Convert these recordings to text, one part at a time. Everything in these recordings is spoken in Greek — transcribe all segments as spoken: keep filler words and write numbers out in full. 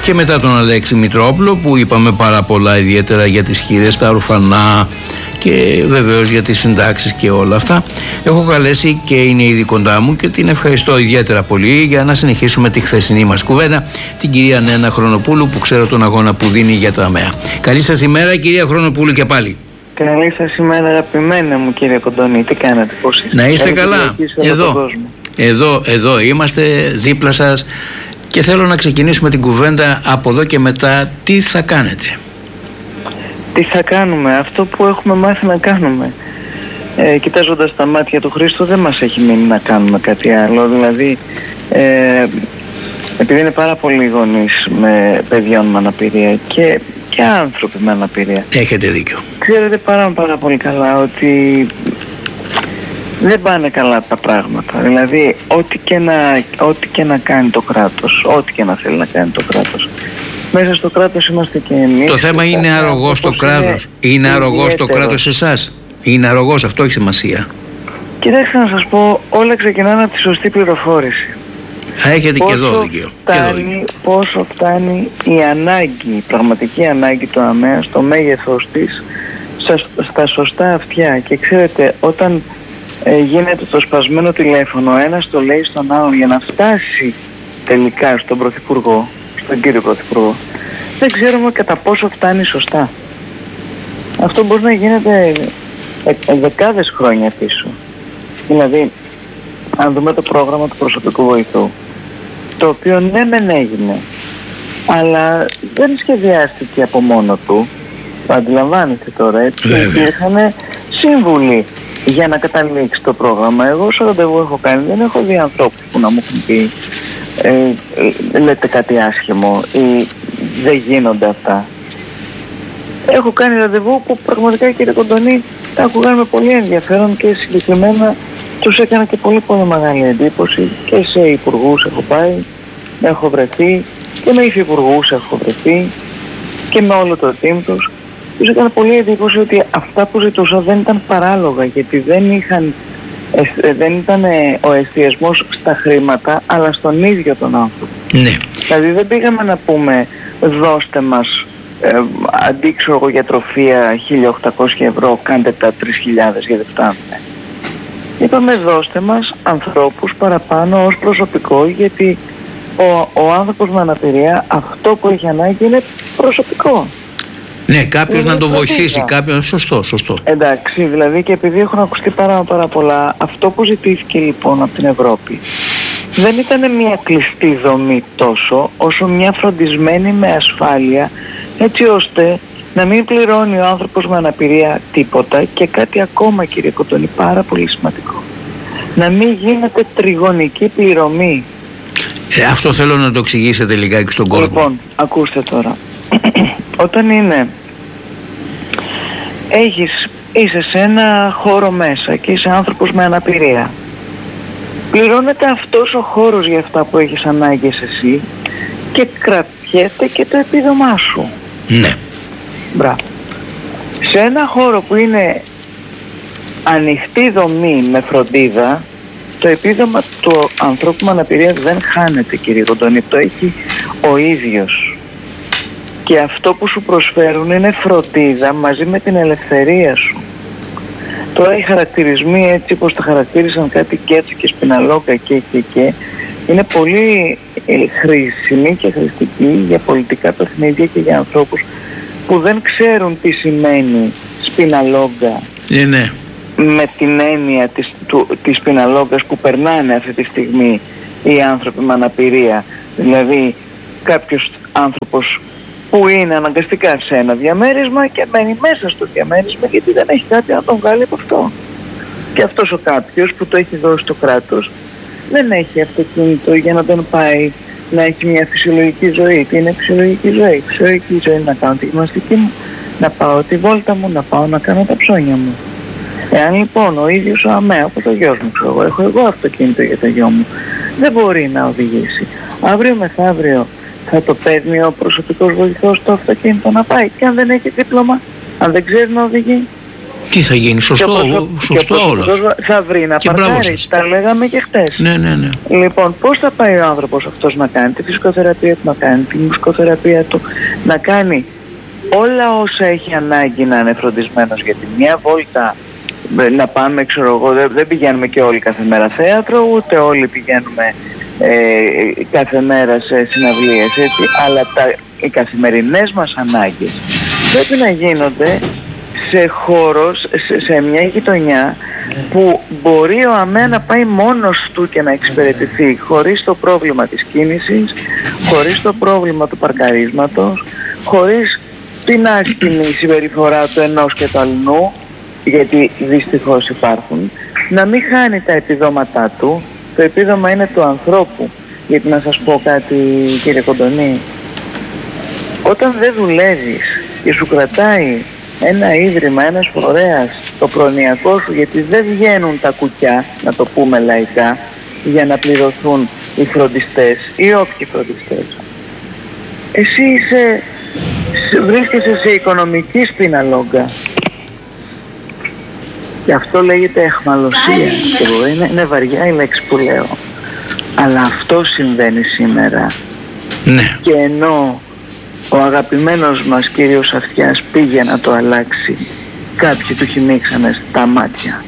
Και μετά τον Αλέξη Μητρόπουλο, που είπαμε πάρα πολλά, ιδιαίτερα για τις χείρες, τα ορφανά και βεβαίως για τις συντάξεις και όλα αυτά, έχω καλέσει και είναι ήδη κοντά μου και την ευχαριστώ ιδιαίτερα πολύ για να συνεχίσουμε τη χθεσινή μας κουβέντα, την κυρία Νένα Χρονοπούλου, που ξέρω τον αγώνα που δίνει για τα ΑΜΕΑ. Καλή σας ημέρα, κυρία Χρονοπούλου, και πάλι. Καλή σας ημέρα, αγαπημένα μου, κύριε Κοντώνη. Τι κάνετε, πώς είστε? Να είστε καλά. Εδώ, εδώ, εδώ είμαστε δίπλα σας και θέλω να ξεκινήσουμε την κουβέντα από εδώ και μετά. Τι θα κάνετε? Τι θα κάνουμε? Αυτό που έχουμε μάθει να κάνουμε. Ε, κοιτάζοντας τα μάτια του Χρήστου, δεν μας έχει μείνει να κάνουμε κάτι άλλο. Δηλαδή, ε, επειδή είναι πάρα πολλοί γονείς με παιδιών με αναπηρία και, και άνθρωποι με αναπηρία. Έχετε δίκιο. Ξέρετε πάρα, πάρα πολύ καλά ότι δεν πάνε καλά τα πράγματα. Δηλαδή, ό,τι και να, ό,τι και να κάνει το κράτος, ό,τι και να θέλει να κάνει το κράτος, μέσα στο κράτος είμαστε και εμείς. Το θέμα είναι αρρωγός το κράτος. Είναι, είναι αρρωγός το κράτος εσάς? Είναι αρρωγός, αυτό έχει σημασία. Κοιτάξτε να σας πω, όλα ξεκινάνε από τη σωστή πληροφόρηση. Έχετε πόσο και εδώ δίκιο. Φτάνει, πόσο φτάνει η ανάγκη, η πραγματική ανάγκη του ΑΜΕΑ στο μέγεθός της, στα, στα σωστά αυτιά. Και ξέρετε, όταν ε, γίνεται το σπασμένο τηλέφωνο, ο ένας το λέει στον άλλον για να φτάσει τελικά στον Πρωθυπουργό, στον κύριο Πρωθυπουργό, δεν ξέρουμε κατά πόσο φτάνει σωστά. Αυτό μπορεί να γίνεται ε, ε, δεκάδες χρόνια πίσω. Δηλαδή, αν δούμε το πρόγραμμα του προσωπικού βοηθού, το οποίο ναι μεν έγινε, αλλά δεν σχεδιάστηκε από μόνο του, το αντιλαμβάνεστε τώρα, έτσι, υπήρχαν σύμβουλοι για να καταλήξει το πρόγραμμα. Εγώ όσο ραντεβού έχω κάνει, δεν έχω δει ανθρώπους που να μου έχουν πει ε, ε, λέτε κάτι άσχημο ή δεν γίνονται αυτά. Έχω κάνει ραντεβού που πραγματικά, κύριε Κοντώνη, τα ακούγανε με πολύ ενδιαφέρον και συγκεκριμένα τους έκανα και πολύ πολύ μεγάλη εντύπωση. Και σε υπουργούς έχω πάει, έχω βρεθεί, και με υφυπουργούς έχω βρεθεί και με όλο το team τους. Τους έκανα πολύ εντύπωση ότι αυτά που ζητούσα δεν ήταν παράλογα, γιατί δεν, είχαν, δεν ήταν ο εστιασμός στα χρήματα, αλλά στον ίδιο τον άνθρωπο. Ναι. Δηλαδή δεν πήγαμε να πούμε δώστε μας ε, αντί ξέρω εγώ για τροφία χίλια οκτακόσια ευρώ, κάντε τα τρεις χιλιάδες γιατί φτάνουμε. Είπαμε δώστε μας ανθρώπους παραπάνω ως προσωπικό, γιατί ο, ο άνθρωπος με αναπηρία αυτό που έχει ανάγκη είναι προσωπικό. Ναι, κάποιος να το βοηθήσει, κάποιος. Σωστό, σωστό. Εντάξει, δηλαδή, και επειδή έχουν ακουστεί πάρα, πάρα πολλά, αυτό που ζητήθηκε λοιπόν από την Ευρώπη δεν ήταν μια κλειστή δομή τόσο, όσο μια φροντισμένη με ασφάλεια, έτσι ώστε να μην πληρώνει ο άνθρωπος με αναπηρία τίποτα, και κάτι ακόμα, κύριε Κοντώνη, πάρα πολύ σημαντικό. Να μην γίνεται τριγωνική πληρωμή. Ε, αυτό θέλω να το εξηγήσετε λιγάκι στον κόσμο. Λοιπόν, ακούστε τώρα. Όταν είναι, έχεις, είσαι σε ένα χώρο μέσα και είσαι άνθρωπος με αναπηρία, πληρώνεται αυτός ο χώρος για αυτά που έχεις ανάγκες εσύ και κρατιέται και το επίδομά σου. Ναι. Μπράβο. Σε ένα χώρο που είναι ανοιχτή δομή με φροντίδα, το επίδομα του ανθρώπου με αναπηρία δεν χάνεται, κύριε Κοντώνη, το έχει ο ίδιος. Και αυτό που σου προσφέρουν είναι φροντίδα μαζί με την ελευθερία σου. Τώρα οι χαρακτηρισμοί, έτσι όπως τα χαρακτήρισαν κάτι κέτσο και σπιναλόκα και και και, είναι πολύ ε, χρήσιμοι και χρηστικοί για πολιτικά παιχνίδια και για ανθρώπους που δεν ξέρουν τι σημαίνει σπιναλόγκα. Ε, ναι. Με την έννοια της, του, της σπιναλόγκας που περνάνε αυτή τη στιγμή οι άνθρωποι με αναπηρία. Δηλαδή κάποιος άνθρωπος που είναι αναγκαστικά σε ένα διαμέρισμα και μένει μέσα στο διαμέρισμα γιατί δεν έχει κάτι να τον βγάλει από αυτό. Και αυτός ο κάποιος που το έχει δώσει το κράτος δεν έχει αυτοκίνητο για να τον πάει να έχει μια φυσιολογική ζωή. Τι είναι φυσιολογική ζωή? Φυσιολογική ζωή είναι να κάνω τη γυμναστική μου, να πάω τη βόλτα μου, να πάω να κάνω τα ψώνια μου. Εάν λοιπόν ο ίδιος ο ΑΜΕΑ, όπως ο γιος μου, ξέρω, έχω εγώ αυτοκίνητο για το γιο μου, δεν μπορεί να οδηγήσει. Αύριο μεθαύριο θα το παίρνει ο προσωπικός βοηθός το αυτοκίνητο να πάει, και αν δεν έχει δίπλωμα, αν δεν ξέρει να οδηγεί. Τι θα γίνει, σωστό, πόσο, σωστό όλο. Θα βρει να παρκάρει, τα λέγαμε και χτες. Ναι, ναι, ναι. Λοιπόν, πώς θα πάει ο άνθρωπος αυτός να κάνει τη φυσικοθεραπεία του, να κάνει τη μουσικοθεραπεία του, να κάνει όλα όσα έχει ανάγκη να είναι φροντισμένος, γιατί μια βόλτα να πάμε, ξέρω εγώ, δεν, δεν πηγαίνουμε και όλοι κάθε μέρα θέατρο, ούτε όλοι πηγαίνουμε ε, κάθε μέρα σε συναυλίες, έτσι, αλλά τα, οι καθημερινές μας ανάγκες πρέπει να γίνονται σε χώρος, σε, σε μια γειτονιά που μπορεί ο ΑΜΕ να πάει μόνος του και να εξυπηρετηθεί χωρίς το πρόβλημα της κίνησης, χωρίς το πρόβλημα του παρκαρίσματος, χωρίς την άσκημη συμπεριφορά του ενός και του αλλού, γιατί δυστυχώς υπάρχουν, να μην χάνει τα επιδόματά του. Το επίδομα είναι του ανθρώπου. Γιατί να σας πω κάτι, κύριε Κοντονή, όταν δεν δουλεύεις και σου κρατάει ένα ίδρυμα, ένας φορέας, το προνοιακό σου, γιατί δεν βγαίνουν τα κουκιά, να το πούμε λαϊκά, για να πληρωθούν οι φροντιστές ή όποιοι φροντιστές, εσύ είσαι, βρίσκεσαι σε οικονομική σπιναλόγκα. Και αυτό λέγεται εχμαλωσία. Και μπορεί, είναι, είναι βαριά η λέξη που λέω, αλλά αυτό συμβαίνει σήμερα. Ναι. Και ενώ ο αγαπημένος μας κύριος Αυτιάς πήγε να το αλλάξει, κάποιοι του χυμίξανε στα μάτια.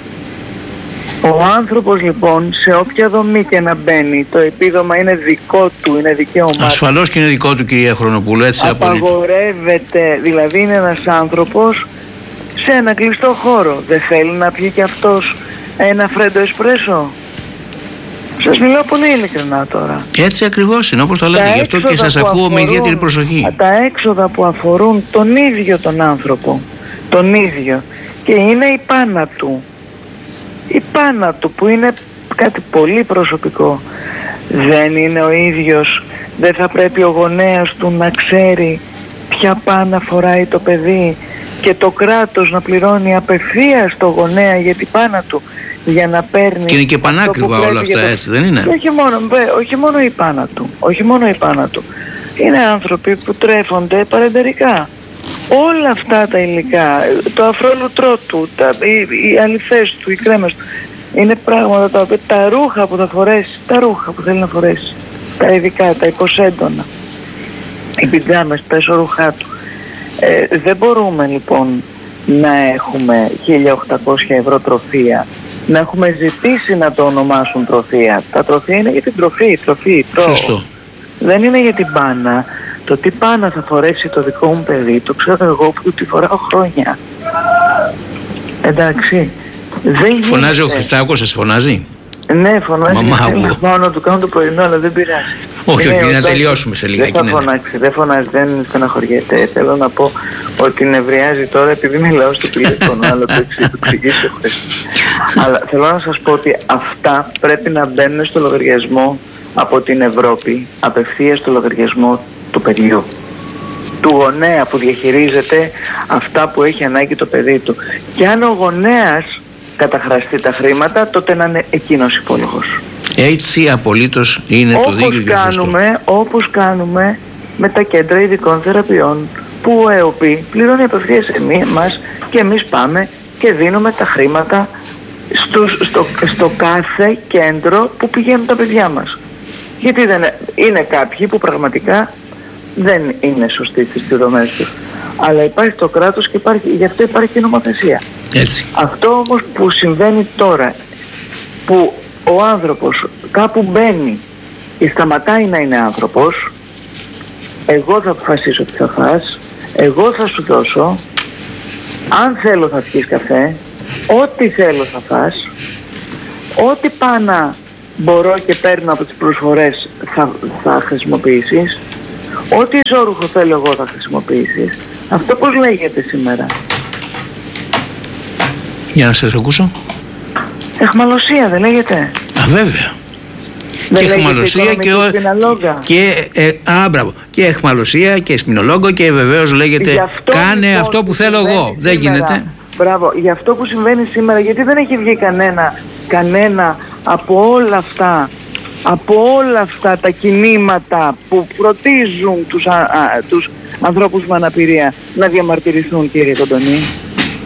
Ο άνθρωπος λοιπόν, σε όποια δομή και να μπαίνει, το επίδομα είναι δικό του, είναι δικαίωμά. Ασφαλώς και είναι δικό του, κυρία Χρονοπούλου, έτσι. Απαγορεύεται, δηλαδή είναι ένας άνθρωπος σε ένα κλειστό χώρο. Δεν θέλει να πιει και αυτός ένα φρέντο εσπρέσο? Σας μιλάω πολύ ειλικρινά τώρα. Έτσι ακριβώς είναι, όπως το λέτε. Γι' αυτό και σας ακούω αφορούν, με ιδιαίτερη προσοχή. Τα έξοδα που αφορούν τον ίδιο τον άνθρωπο, τον ίδιο, και είναι η πάνα του. Η πάνα του που είναι κάτι πολύ προσωπικό. Δεν είναι ο ίδιος, δεν θα πρέπει ο γονέας του να ξέρει ποια πάνα φοράει το παιδί και το κράτος να πληρώνει απευθείας το γονέα για την πάνα του, για να παίρνει. Και είναι και πανάκριβα όλα αυτά, το... έτσι δεν είναι? Και όχι μόνο, όχι μόνο η πάνα του, όχι μόνο η πάνα του. Είναι άνθρωποι που τρέφονται παρεντερικά. Όλα αυτά τα υλικά, το αφρόλουτρό του, τα, οι, οι αληθές του, οι κρέμες του, είναι πράγματα τα οποία, τα ρούχα που θα φορέσει, τα ρούχα που θέλει να φορέσει, τα ειδικά, τα υποσέντονα, οι πιτζάμες, τα εσωρουχά του. Ε, δεν μπορούμε λοιπόν να έχουμε χίλια οκτακόσια ευρώ τροφεία, να έχουμε ζητήσει να το ονομάσουν τροφεία. Τα τροφεία είναι για την τροφή, τροφή, τρώω. Δεν είναι για την πάνα. Το τι πάνα θα φορέσει το δικό μου παιδί, το ξέρω εγώ που τη φοράω χρόνια. Εντάξει. Δεν φωνάζει γίνεται. Ο Χριστάκος, σας φωνάζει? Ναι, φωνάζει. Μαμά μου. Μόνο να του κάνω το πρωινό, αλλά δεν πειράζει. Όχι, όχι, να τελειώσουμε σε λίγα. Δεν θα φωνάξει, δεν φωνάζει, δεν στεναχωριέται. Θέλω να πω ότι νευριάζει τώρα επειδή μιλάω στο τηλέφωνο, αλλά το εξηγήσω χθες. Αλλά θέλω να σας πω ότι αυτά πρέπει να μπαίνουν στο λογαριασμό από την Ευρώπη, απευθείας στο λογαριασμό του παιδιού, του γονέα που διαχειρίζεται αυτά που έχει ανάγκη το παιδί του. Και αν ο γονέας καταχραστεί τα χρήματα, τότε να είναι εκείνος υπόλογος. Έτσι απολύτως είναι όπως το δίκαιο και κάνουμε, όπως κάνουμε με τα κέντρα ειδικών θεραπείων, που ο ΕΟΠΗ πληρώνει απευθείας εμάς και εμείς πάμε και δίνουμε τα χρήματα στο, στο, στο κάθε κέντρο που πηγαίνουν τα παιδιά μας. Γιατί δεν είναι, είναι κάποιοι που πραγματικά δεν είναι σωστοί στις πληρωμές τους. Αλλά υπάρχει το κράτος και υπάρχει, γι' αυτό υπάρχει και νομοθεσία. Έτσι. Αυτό όμως που συμβαίνει τώρα, που ο άνθρωπος κάπου μπαίνει και σταματάει να είναι άνθρωπος, εγώ θα αποφασίσω τι θα φας, εγώ θα σου δώσω, αν θέλω θα πιεις καφέ, ό,τι θέλω θα φας, ό,τι πάνα μπορώ και παίρνω από τις προσφορές θα, θα χρησιμοποιήσεις, ό,τι ισόρουχο θέλω εγώ θα χρησιμοποιήσεις. Αυτό πώς λέγεται σήμερα? Για να σας ακούσω. Εχμαλωσία δεν λέγεται? Α, βέβαια. Δεν και εχμαλωσία και, ο... και, ε, α, μπράβο. Και εχμαλωσία και σπινολόγκο και βεβαίως λέγεται αυτό, κάνε λοιπόν, αυτό που θέλω εγώ. Σήμερα. Δεν γίνεται. Μπράβο. Για αυτό που συμβαίνει σήμερα, γιατί δεν έχει βγει κανένα, κανένα από όλα αυτά, από όλα αυτά τα κινήματα που φροντίζουν τους, α, α, τους ανθρώπους με αναπηρία να διαμαρτυρηθούν, κύριε Κοντονή.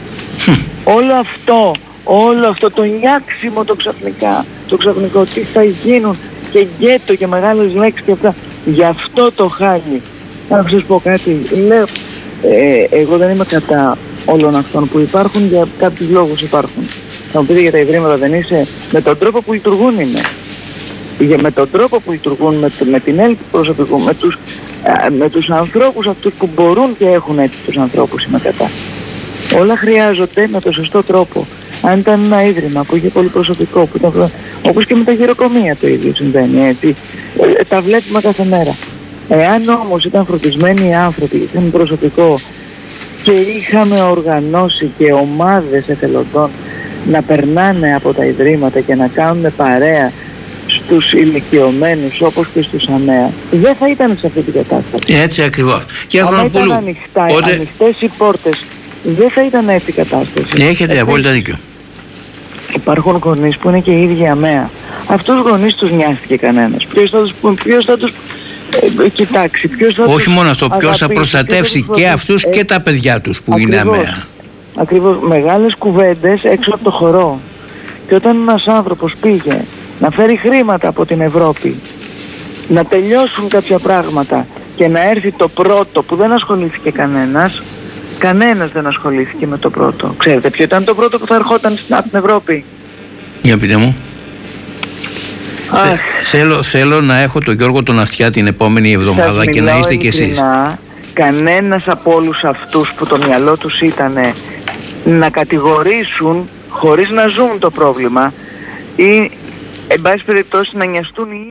Όλο αυτό, όλο αυτό το νιάξιμο το ξαφνικά, το ξαφνικό, τι θα γίνουν και γκέτο και μεγάλες λέξεις και αυτά, γι' αυτό το χάλι. Να σας πω κάτι, λέω, ε, εγώ δεν είμαι κατά όλων αυτών που υπάρχουν, για κάποιους λόγους υπάρχουν. Θα μου πείτε για τα ιδρύματα δεν είσαι, με τον τρόπο που λειτουργούν είναι. Για με τον τρόπο που λειτουργούν, με, με την έλλειψη προσωπικού, με τους, α, με τους ανθρώπους αυτούς που μπορούν και έχουν έτσι τους ανθρώπους είμαι κατά. Όλα χρειάζονται με τον σωστό τρόπο. Αν ήταν ένα ίδρυμα που είχε πολύ προσωπικό, που ήταν, όπως και με τα γεροκομεία το ίδιο συμβαίνει, έτσι, ε, τα βλέπουμε κάθε μέρα. Εάν όμως ήταν φροντισμένοι οι άνθρωποι, είχαν προσωπικό και είχαμε οργανώσει και ομάδες εθελοντών να περνάνε από τα ιδρύματα και να κάνουν παρέα στους ηλικιωμένους όπως και στους ΑΜΕΑ, δεν θα ήταν σε αυτή την κατάσταση. Έτσι ακριβώς. Και αν ήταν ανοιχτά, Οπότε... ανοιχτές οι πόρτες, δεν θα ήταν έτσι η κατάσταση. Έχετε απόλυτα δίκιο. Υπάρχουν γονείς που είναι και οι ίδιοι ΑΜΕΑ. Αυτούς γονείς τους νοιάστηκε κανένας. Ποιος θα τους, ποιος θα τους ε, κοιτάξει, ποιος θα Όχι τους μόνο αυτό, ποιος θα προστατεύσει και αυτούς ε, και τα παιδιά τους που ακριβώς, είναι ΑΜΕΑ. Ακριβώς, μεγάλες κουβέντες έξω από το χορό. Και όταν ένας άνθρωπος πήγε να φέρει χρήματα από την Ευρώπη, να τελειώσουν κάποια πράγματα και να έρθει το πρώτο που δεν ασχολήθηκε κανένας, κανένας δεν ασχολήθηκε με το πρώτο. Ξέρετε ποιο ήταν το πρώτο που θα ερχόταν στην, από την Ευρώπη? Για πείτε μου. Θε, θέλω, θέλω να έχω τον Γιώργο τον Αστιά την επόμενη εβδομάδα και να είστε κι εσείς. Κανένας από όλους αυτούς που το μυαλό τους ήταν να κατηγορήσουν χωρίς να ζουν το πρόβλημα ή εν πάση περιπτώσει να νοιαστούν οι...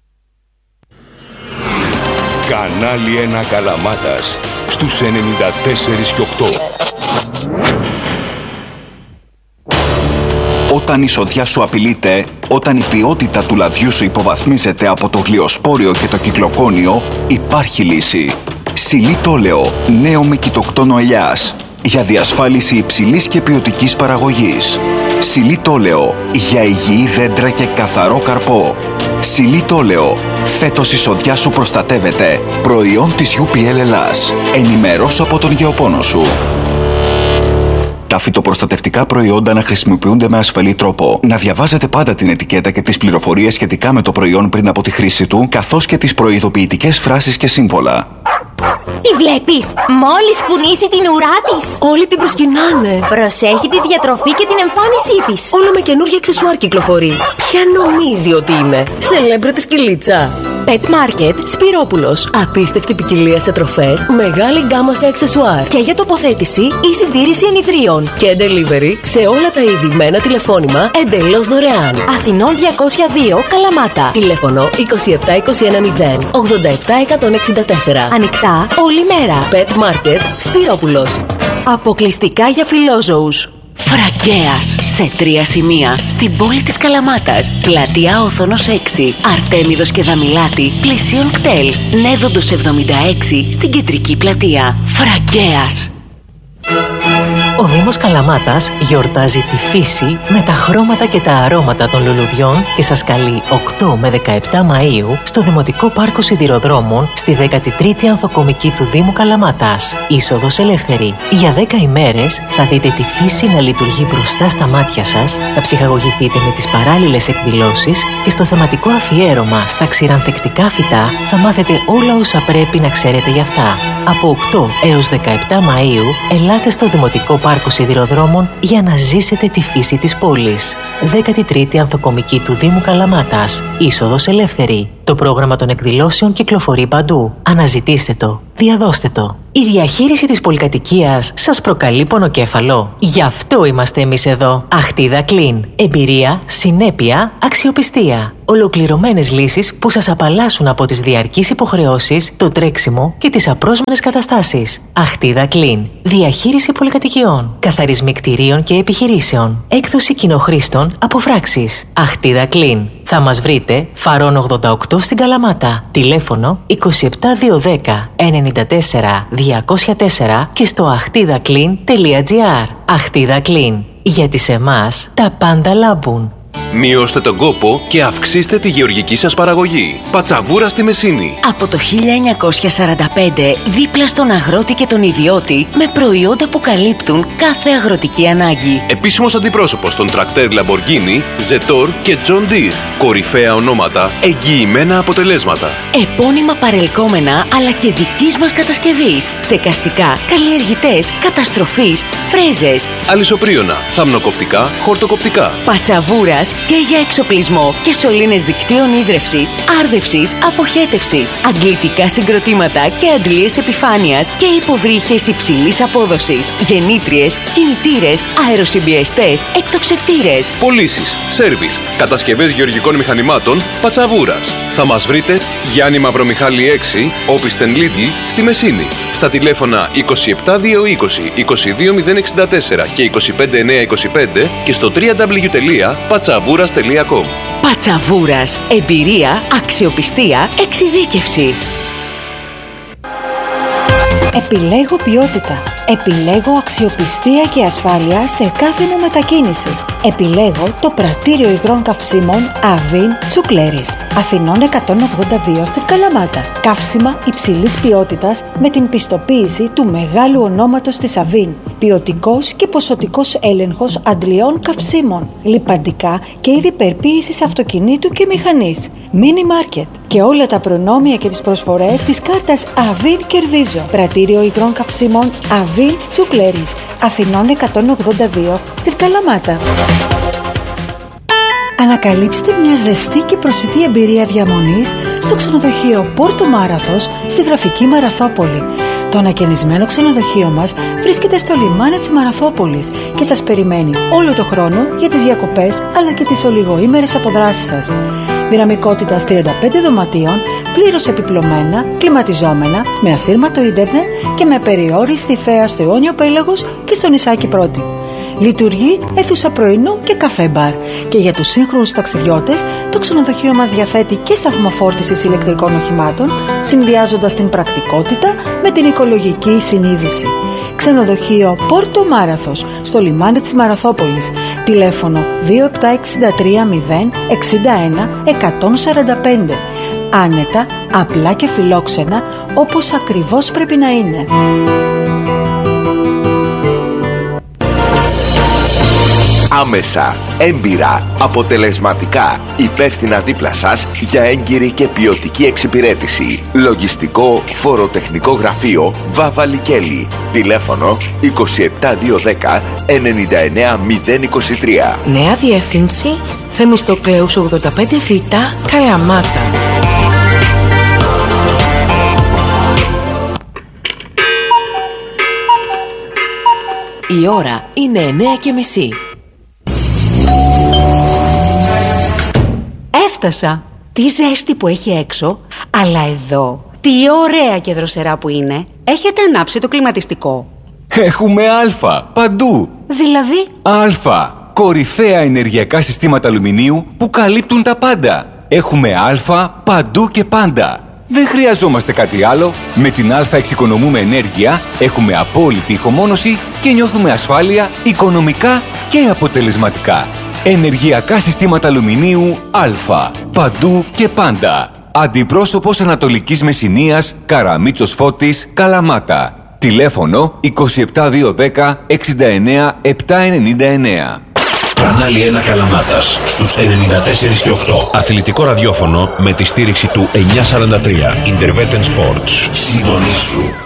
Κανάλι ένα Καλαμάτας στους ενενήντα τέσσερα και οκτώ. Όταν η σοδιά σου απειλείται, όταν η ποιότητα του λαδιού σου υποβαθμίζεται από το γλυοσπόριο και το κυκλοκόνιο, υπάρχει λύση. Σιλίτολεο, νέο με κοιτοκτόνο ελιάς, για διασφάλιση υψηλής και ποιοτικής παραγωγής. Σιλίτολεο, για υγιή δέντρα και καθαρό καρπό. Σιλίτολεο, φέτος η σοδιά σου προστατεύεται. Προϊόν της γιου πι ελ Ελλάς. Ενημερώσου από τον γεωπόνο σου. Τα φυτοπροστατευτικά προϊόντα να χρησιμοποιούνται με ασφαλή τρόπο. Να διαβάζετε πάντα την ετικέτα και τις πληροφορίες σχετικά με το προϊόν πριν από τη χρήση του, καθώς και τις προειδοποιητικές φράσεις και σύμβολα. Τι βλέπεις? Μόλις κουνήσει την ουρά της, όλοι την προσκυνάνε. Προσέχει τη διατροφή και την εμφάνισή της. Όλο με καινούργια αξεσουάρ κυκλοφορεί. Ποια νομίζει ότι είναι? Σελέμπρετη σκυλίτσα. Pet Market Σπυρόπουλος. Απίστευτη ποικιλία σε τροφές, μεγάλη γκάμα σε αξεσουάρ. Και για τοποθέτηση ή συντήρηση ενιδρίων. Και delivery σε όλα τα είδη με ένα τηλεφώνημα εντελώς δωρεάν. Αθηνών διακόσια δύο Καλαμάτα. Τηλέφωνο είκοσι επτά είκοσι ένα μηδέν ογδόντα επτά εκατόν εξήντα τέσσερα. Ανοιχτά όλη μέρα. Pet Market Σπυρόπουλος. Αποκλειστικά για φιλόζωους. Φραγκέας σε τρία σημεία στην πόλη της Καλαμάτας. Πλατεία Όθωνος έξι, Αρτέμιδος και Δαμιλάτη, πλησίον κτέλ. Νέδοντος εβδομήντα έξι στην κεντρική πλατεία. Φραγκέας. Ο Δήμος Καλαμάτας γιορτάζει τη φύση με τα χρώματα και τα αρώματα των λουλουδιών και σας καλεί οκτώ με δεκαεπτά Μαΐου στο Δημοτικό Πάρκο Σιδηροδρόμων στη δέκατη τρίτη Ανθοκομική του Δήμου Καλαμάτας. Είσοδος ελεύθερη. Για δέκα ημέρες θα δείτε τη φύση να λειτουργεί μπροστά στα μάτια σας, θα ψυχαγωγηθείτε με τις παράλληλες εκδηλώσεις και στο θεματικό αφιέρωμα στα ξηρανθεκτικά φυτά θα μάθετε όλα όσα πρέπει να ξέρετε γι' αυτά. Από οκτώ έως δεκαεπτά Μαΐου ελάτε στο Δημοτικό Πάρκο Σιδηροδρόμων για να ζήσετε τη φύση της πόλης. δέκατη τρίτη Ανθοκομική του Δήμου Καλαμάτας. Είσοδος ελεύθερη. Το πρόγραμμα των εκδηλώσεων κυκλοφορεί παντού. Αναζητήστε το. Διαδώστε το. Η διαχείριση της πολυκατοικίας σας προκαλεί πονοκέφαλο. Γι' αυτό είμαστε εμείς εδώ. Αχτίδα Clean. Εμπειρία, συνέπεια, αξιοπιστία. Ολοκληρωμένες λύσεις που σας απαλλάσσουν από τις διαρκείς υποχρεώσεις, το τρέξιμο και τις απρόσμενες καταστάσεις. Αχτίδα Clean. Διαχείριση πολυκατοικιών. Καθαρισμοί κτηρίων και επιχειρήσεων. Έκδοση κοινοχρήστων από φράξεις. Αχτίδα Clean. Θα μας βρείτε Φαρών ογδόντα οκτώ στην Καλαμάτα. Τηλέφωνο είκοσι επτά διακόσια δέκα ενενήντα τέσσερα διακόσια τέσσερα και στο αχτίδα κλιν τελεία τζι άρ. Αχτίδα Clean. Γιατί σε εμάς τα πάντα λάμπουν. Μειώστε τον κόπο και αυξήστε τη γεωργική σας παραγωγή. Πατσαβούρα στη Μεσίνη. Από το χίλια εννιακόσια σαράντα πέντε, δίπλα στον αγρότη και τον ιδιώτη, με προϊόντα που καλύπτουν κάθε αγροτική ανάγκη. Επίσημος αντιπρόσωπος των τρακτέρ Lamborghini, Zetor και John Deere. Κορυφαία ονόματα, εγγυημένα αποτελέσματα. Επώνυμα παρελκόμενα, αλλά και δικής μας κατασκευής. Ψεκαστικά, καλλιεργητές, καταστροφής, φρέζες. Αλυσοπρίωνα, θαμνοκοπτικά, χορτοκοπτικά. Πατσαβούρας και για εξοπλισμό και σωλήνες δικτύων ίδρευσης, άρδευσης, αποχέτευσης, αντλητικά συγκροτήματα και αντλίες επιφάνειας και υποβρύχες υψηλής απόδοσης, γεννήτριες, κινητήρες, αεροσυμπιεστές, εκτοξευτήρες. Πωλήσεις, σέρβις, κατασκευές γεωργικών μηχανημάτων, Πατσαβούρας. Θα μας βρείτε Γιάννη Μαυρομιχάλη έξι, Όπισθεν Λίτλ, στη Μεσίνη. Στα τηλέφωνα είκοσι επτά διακόσια είκοσι, είκοσι δύο μηδέν εξήντα τέσσερα και είκοσι πέντε εννιακόσια είκοσι πέντε και στο double-u double-u double-u τελεία πατσαβούρας τελεία com. Πατσαβούρας. Εμπειρία, αξιοπιστία, εξειδίκευση. Επιλέγω ποιότητα. Επιλέγω αξιοπιστία και ασφάλεια σε κάθε μου μετακίνηση. Επιλέγω το πρατήριο υγρών καυσίμων Avin Τσουκλέρης, Αθηνών εκατόν ογδόντα δύο στην Καλαμάτα. Καύσιμα υψηλής ποιότητας με την πιστοποίηση του μεγάλου ονόματος της Avin. Ποιοτικός και ποσοτικός έλεγχος αντλειών καυσίμων. Λιπαντικά και είδη περποίησης αυτοκινήτου και μηχανής. Mini Market. Και όλα τα προνόμια και τις προσφορές της κάρτας Avin κερδίζω. Πρατήριο υγρών καυσίμων Avin Τσουκλέρης, Αθηνών εκατόν ογδόντα δύο στην Καλαμάτα. Ανακαλύψτε μια ζεστή και προσιτή εμπειρία διαμονής στο ξενοδοχείο Πόρτο Μάραθος στη γραφική Μαραθόπολη. Το ανακαινισμένο ξενοδοχείο μας βρίσκεται στο λιμάνι της Μαραθόπολης και σας περιμένει όλο το χρόνο για τις διακοπές αλλά και τις ολιγοήμερες αποδράσεις σας. Δυναμικότητας τριάντα πέντε δωματίων, πλήρως επιπλωμένα, κλιματιζόμενα, με ασύρματο ίντερνετ και με περιόριστη θέα στο Αιώνιο Πέλαγος και στο νησάκι Πρώτη. Λειτουργεί αίθουσα πρωινού και καφέ μπαρ. Και για τους σύγχρονους ταξιδιώτες, το ξενοδοχείο μας διαθέτει και σταθμό φόρτισης ηλεκτρικών οχημάτων, συνδυάζοντας την πρακτικότητα με την οικολογική συνείδηση. Ξενοδοχείο Πόρτο Μάραθος, στο λιμάνι της Μαραθόπολης. Τηλέφωνο δύο επτά έξι τρία μηδέν εξήντα ένα εκατόν σαράντα πέντε. Άνετα, απλά και φιλόξενα, όπως ακριβώς πρέπει να είναι. Άμεσα, έμπειρα, αποτελεσματικά, υπεύθυνα δίπλα σας για έγκυρη και ποιοτική εξυπηρέτηση. Λογιστικό φοροτεχνικό γραφείο Βάβα Λικέλη. Τηλέφωνο είκοσι επτά διακόσια δέκα ενενήντα εννέα μηδέν είκοσι τρία. Νέα διεύθυνση Θεμιστοκλέους ογδόντα πέντε Β, Καλαμάτα. Η ώρα είναι εννέα και μισή. Έφτασα. Τι ζέστη που έχει έξω, αλλά εδώ τι ωραία και δροσερά που είναι. Έχετε ανάψει το κλιματιστικό? Έχουμε Α παντού. Δηλαδή? Α. Κορυφαία ενεργειακά συστήματα αλουμινίου που καλύπτουν τα πάντα. Έχουμε Α παντού και πάντα. Δεν χρειαζόμαστε κάτι άλλο. Με την Α εξοικονομούμε ενέργεια, έχουμε απόλυτη ηχομόνωση και νιώθουμε ασφάλεια οικονομικά και αποτελεσματικά. Ενεργειακά συστήματα αλουμινίου Α. Παντού και πάντα. Αντιπρόσωπος Ανατολικής Μεσσηνίας, Καραμίτσος Φώτης, Καλαμάτα. Τηλέφωνο είκοσι επτά διακόσια δέκα εξήντα εννέα επτακόσια ενενήντα εννέα. Κανάλι ένα Καλαμάτας στους ενενήντα τέσσερα και οκτώ. Αθλητικό ραδιόφωνο με τη στήριξη του εννιακόσια σαράντα τρία Interveten Sports. Συντονίσου.